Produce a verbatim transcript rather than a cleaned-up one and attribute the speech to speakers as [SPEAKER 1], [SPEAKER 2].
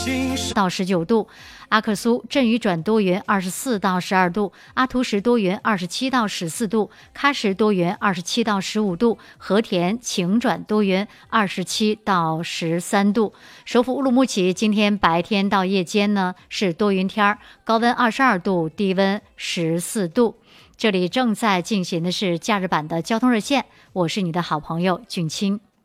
[SPEAKER 1] 到十九度，阿克苏阵雨转多云二十四到十二度，阿图什多云二十七到十四度，喀什多云二十七到十五度，和田晴转多云二十七到十三度。首府乌鲁木齐今天白天到夜间呢是多云天，高温二十二度，低温十四度。这里正在进行的是假日版的交通热线，我是你的好朋友俊清。